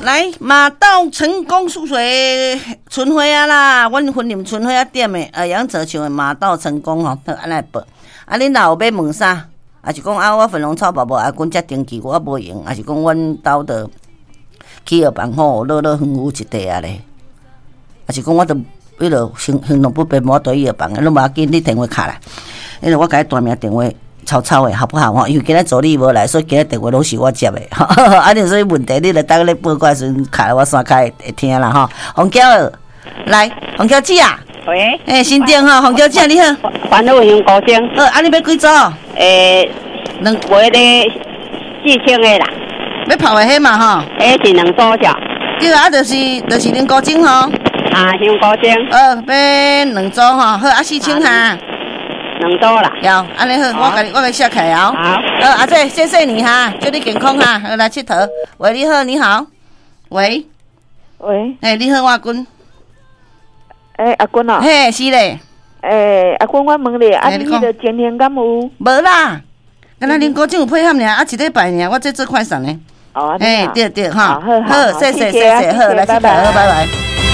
来马道成功输水春花啊啦，阮分林春花店的杨泽球的马道成功吼，安来报。啊，恁若有要问啥？啊是讲啊，我粉红草宝宝啊，阮遮登记我无用，啊是讲阮兜的企业办吼，乐乐园有一地啊咧，啊是讲我都迄落行动不便，我对伊个办，拢无要紧，你电话卡来，迄落我甲伊大名电话。草草的好不好吼？因为今日助理无来，所以今日电话拢是我接的。啊，你所以问题，你著等咧报过时阵卡来我山骹会听啦吼。洪娇儿，来，洪娇姐啊。 喂。 新店吼，洪娇姐你好。 环路用高精。 啊，你要几组？ 卖咧4000个啦。 要泡的迄嘛吼？ 是2组少。 对啊，就是恁高精吼。 啊，用高精。 要2组吼，好啊4000哈。 2组啦， 有，安尼好，我给写起来哦。 好， 阿姐，谢谢你哈，祝你健康哈，来佚佗。喂，你好，你好。喂。 喂。 你好，阿君。 阿君哦。 嘿，是咧。 阿君，我问你，你迄个前天敢有？ 无啦，敢若恁高精有配合尔，一礼拜尔，我这做快闪呢。 哦， 对哈， 好， 谢谢，好，来佚佗，好，拜拜。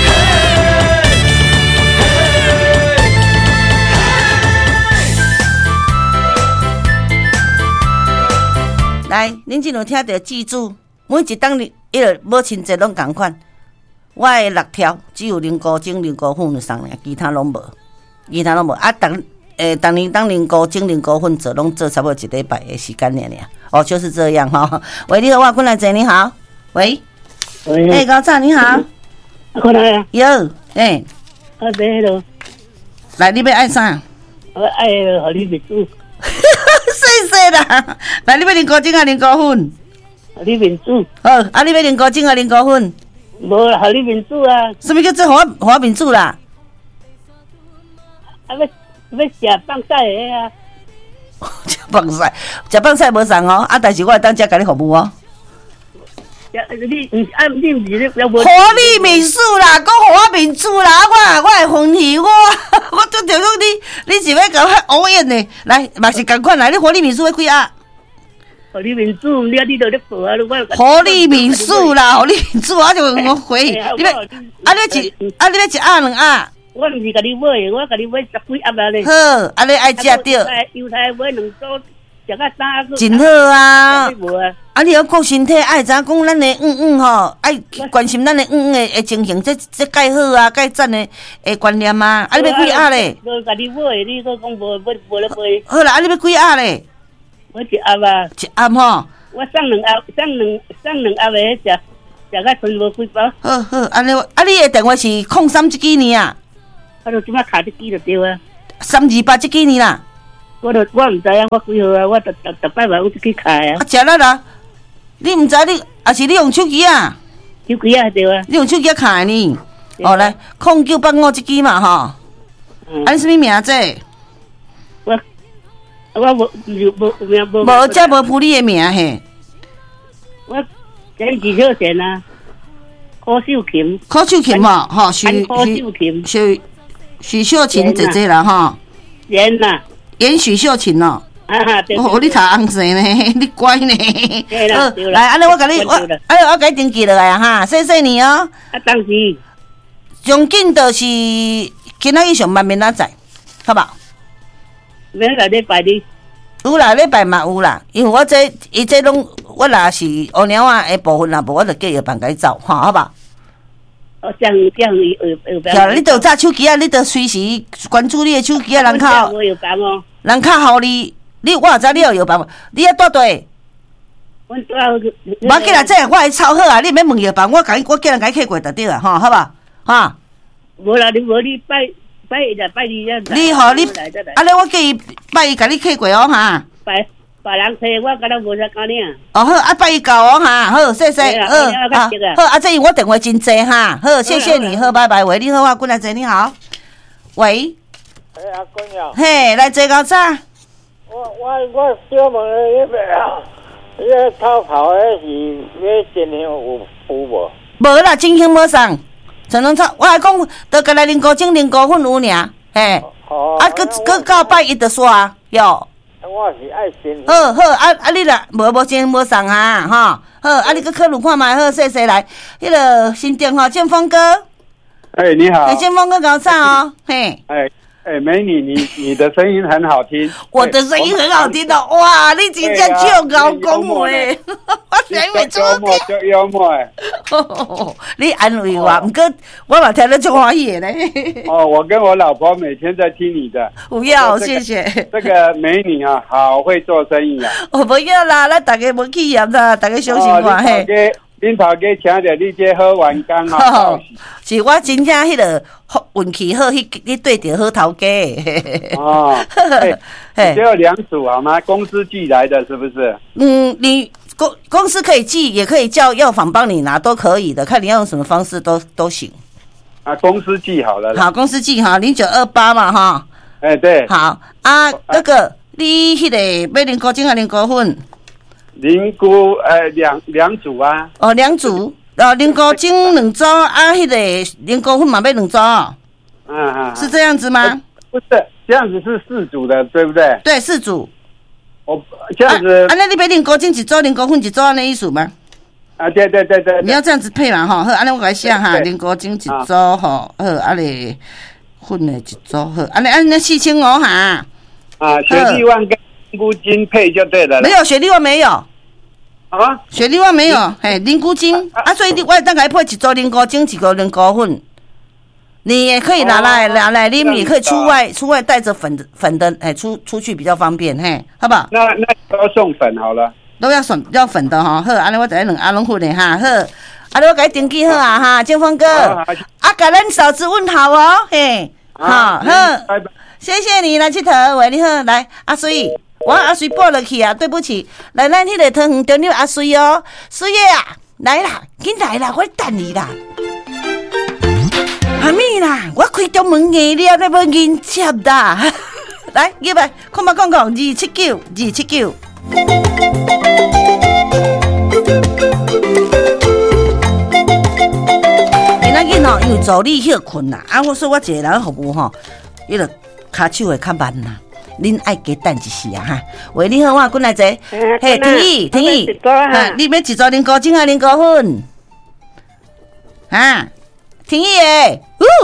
来，恁即两听着记住，每一档迄个母亲节拢共款。我的6条只有零高精、零高粉送尔，其他拢无。啊，当年当零高精、零高粉做拢做差不多一礼拜的时间尔。哦，就是这样哈。喂，你好，我困来者你好。喂。喂。高早你好。 困来啊。 有。 啊，对咯。 来，你要爱啥？ 我爱互你面子。 谢谢啦！来，你要零高精啊，零高粉？ 你面子。 好，啊，你要零高精啊，零高粉？ 无啦，互你面子啊。 什么叫做互我面子啦？ 啊，要食放晒的啊。 食放晒无送哦，啊，但是我会当遮甲你服务哦。 你唔是咧？ 互你面子啦，讲互我面子啦，我会欢喜我做着讲你是要甲我乌烟呢？来，嘛是共款来，你互你面子要几啊？ 互你面子，你都咧报啊！ 互你面子啦，互你面子，我就我回。你要一鸭2鸭？ 我唔是甲你买，我甲你买10几鸭啊咧。 好，啊你爱食着。 油菜买2组，食到3个。 真好啊！啊，你要顾身体，爱知影讲咱的吼，爱关心咱的的情形，这介好啊，介赞的观念啊！啊，你要几鸭咧？ 我甲你买，你搁讲无咧买。 好啦，啊，你要几鸭咧？ 我1鸭啊。 1鸭吼。 我送2鸭，送2鸭的食到剩无几包。 好，安尼，啊，你的电话是03这几年啊？ 我就即马卡这支就对啊。 328这几年啦？ 我唔知影，我几号啊？我逐摆嘛有去卡啊。 啊，食啦啦！你唔知你，还是你用手机啊？ 手机啊，对啊。 你用手机卡呢？哦，来0985这支嘛吼。啊，你什么名字？ 我无无，这无谱你的名嘿。 我真是少钱啊！柯秀琴嘛，吼，许秀琴姐姐啦，吼。演许秀琴哦。 对。 哦，你读红色呢，你乖呢。 对啦。 来，安尼我甲你，我甲你登记落来哈，谢谢你哦。 啊，当时。 上紧就是今仔日上班明仔载，好不好？ 明仔礼拜日。 有啦，礼拜嘛有啦，因为伊这拢我若是乌鸟啊的部分啦，无我就叫伊办改走，哈，好吧？ 这样对，你著有手机啊，你著随时关注你的手机啊，人靠人靠互你，我也知你有摇棒，你要住对。 我住。 无紧啦，这我会抄好啊，你免问摇棒，我叫人甲伊客过就对啊，吼，好吧？哈。 无啦，你拜一来拜二呀。 你好，你安尼我叫伊拜伊甲你客过哦哈。 别人替我敢若无啥讲呢。 哦好，啊拜伊教哦哈，好谢谢，好啊，这我电话真济哈，好谢谢你，好拜拜，喂，你好啊，过来坐，你好，喂， 阿君呀， 嘿，来坐到啥？ 我小问迄个啊，迄偷跑迄是要真香有无？ 无啦，真香无送，陈龙草，我还讲，得个来零高精零高粉有尔，嘿，啊，搁到拜一就煞哟。 我是爱心。 好好你啦，无钱无送哈，哈，好你去考虑看卖，好，谢谢来，迄个新店吼，建峰哥。 你好。 建峰哥搞啥哦？嘿。 美女，你的声音很好听。 我的声音很好听的，哇！你真正就高讲话，我声音做幽默你安慰我，不过我嘛听得足欢喜的呢。 我跟我老婆每天在听你的。 不要，谢谢。 这个美女啊，好会做生意啊。 不要啦，咱大家无去嫌啦，大家小心看嘿。 恁头家请着你这好员工啊， 是我真正迄个运气好，你对着好头家。 只有2组好吗？公司寄来的是不是？ 你公司可以寄，也可以叫药房帮你拿，都可以的，看你要用什么方式都行。 公司寄好了。好， 公司寄哈，0928嘛哈。 对。 好啊，那个你迄个要凝固精还凝固粉？ 凝固两组啊。 2组，凝固精2组啊，迄个凝固粉嘛要2组。是这样子吗？ 不是，这样子是4组的，对不对？ 对，4组。 这样子。 那你要凝固精1组，凝固粉1组，安尼意思吗？ 对。 你要这样子配嘛哈，好，安尼我给写哈，凝固精1组吼，好，安尼粉的1组，好，安尼4500哈。 雪莉万跟凝固精配就对了。 没有雪莉万没有。雪莉万没有，凝固精所以我大概配1组凝固精，1组凝固粉。你也可以拿来啉，也可以出外带着粉的，出去比较方便，好不好？ 那都要送粉好了， 都要粉的哈。好，安尼我再2阿龙粉的哈。好，我给你登记好啊哈，建峰哥，给咱嫂子问好哦，好，谢谢你来佚佗，喂，你好，来阿水。我阿水拨落去啊，对不起，来咱迄个汤圆中了阿水哦，水爷啊，来啦，紧来啦，我等你啦。阿咪啦，我开中门硬了，你要迎接啦。来，入来，看嘛讲279。今仔日吼，因为助理休困啦，我说我一个人服务吼，迄个骹手会较慢啦。恁爱加等一时啊哈！喂，你好，我进来坐。嘿，天意，你要1组凝固精还凝固粉？天意诶，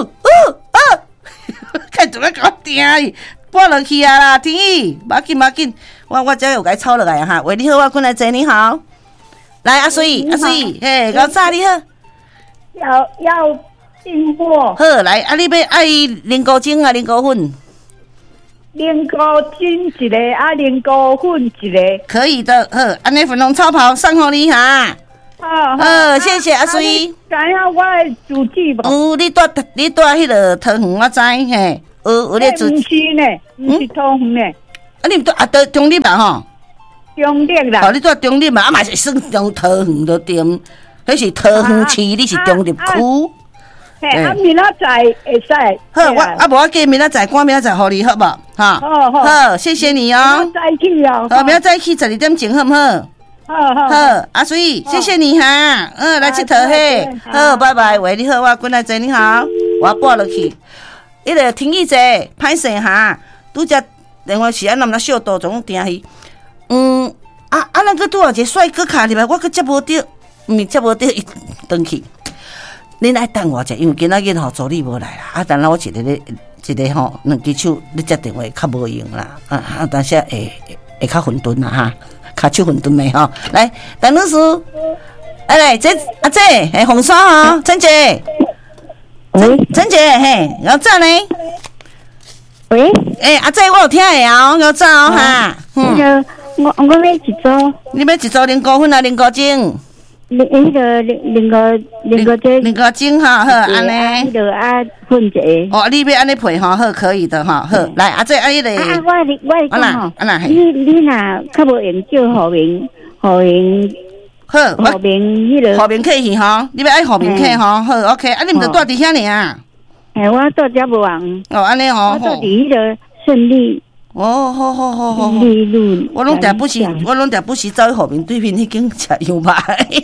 看怎么搞定？拨落去啊啦，天意，马紧，我这有该抄落来哈。喂，你好，我进来坐，你好。来，阿水，嘿，搞啥你好？ 要订货。 好，来，你要爱凝固精啊，凝固粉？ 凝固精1个，凝固粉1个， 可以的。好，安尼粉红超跑送给你哈。好，谢谢阿水。 知影我的主旨无？ 你带迄个汤圆我知嘿。有咧主。 不是呢，不是汤圆呢。 你唔带中立啦吼？ 中立啦。 你带中立嘛？嘛是算中汤圆就对。迄是汤圆市，你是中立区。 明仔载会使。 好，无要紧，明仔载赶明仔载互你，好不好？好，谢谢你哦。 明仔载去哦。 明仔载去12点钟，好不好？好，阿水，谢谢你哈。来佚佗嘿。好，拜拜。喂，你好，我进来坐，你好。我拨落去。迄个天意者，歹势哈。拄则电话是安那小度总定去。那个拄有一个帅哥卡入来，我佫接无到，接无到伊转去。恁爱等我者，因为今仔日吼助理无来啦。等下我一个吼2支手，你接电话较无用啦。但是会较混沌啦哈，较手混沌的吼。来，陈律师，来这阿姐，红山吼，陈姐，陈姐，然后赞呢？ 喂， 阿姐，我有听会哦，然后赞哦哈。 我要1组。 你要1组凝固粉啊，凝固精？ 那个凝固精哈，好安尼。 那个粉1个。 你要安尼配哈，好可以的哈，好来阿姐迄个。 我讲吼，你若较无用叫后面，好，后面迄个。 后面客去吼，你要爱后面客吼，好 OK， 你毋着住伫遐尔。 我住遮无人。 安尼吼。 我住伫迄个顺利。 好。我拢定不时走去后面对面迄间食羊排。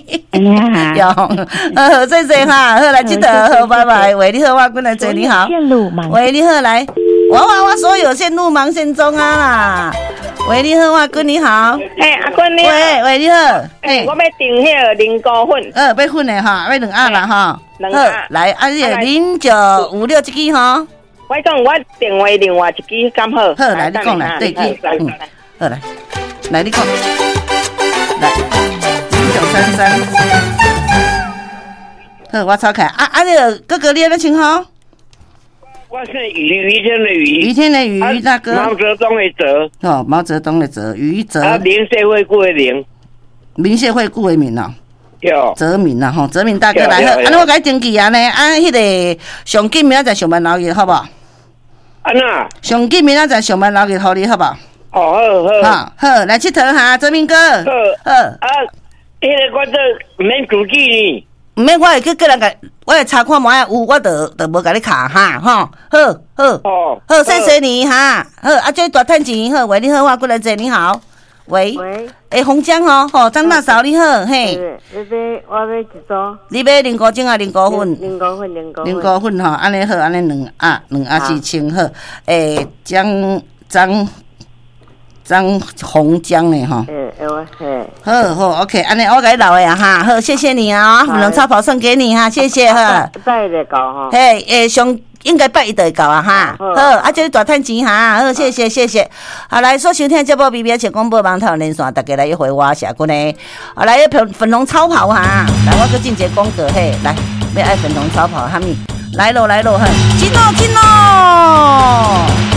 有，谢谢哈，好来佚佗，好拜拜。喂，你好，我进来坐，你好。喂，你好，来， 我所有线路忙线中啊啦。喂，你好，阿君你好。 阿君你好。 喂，你好。 我要订迄个零高粉。 要粉的哈，要2盒啦哈。 2盒。 来，这个0956这支哈。 我讲我电话另外一支刚好。 好，来你讲来，对记。好来你讲。来0933。好，我抄开。这个哥哥你安怎称呼？ 我是于天的于， 于天的于大哥， 毛泽东的泽， 毛泽东的泽，于泽， 民社会顾的民， 民社会顾的民哦， 有泽民啊吼，泽民大哥来好，我给你登记啊呢，迄个上紧明仔载上班劳日好不好？ 那上紧明仔载上班劳日互你好不好？ 好， 好，来佚佗哈，泽民哥， 好，迄个我这免主记呢。 唔免，我会去个人甲，我会查看卖有，我就无甲你卡哈，吼，好，谢谢你哈，好，这大趁钱，好，喂，你好，我过来坐，你好，喂，红姜吼，张大嫂你好，嘿， 我要一组， 你要零高精啊，零高粉， 零高粉吼，安尼好，安尼2盒4000好，张红姜呢哈，好 ，OK， 安尼我给老的啊哈，好，谢谢你啊，粉龙超跑送给你哈，谢谢哈， 拜会到哈， 上应该拜一就会到啊哈，好，这大趁钱哈，好，谢谢，好来，所收听节目 BBS 全广播网台连线，大家来一回我社群呢，好来粉龙超跑哈，来我去进一个广告嘿，来要爱粉龙超跑哈咪，来咯，哈，进咯。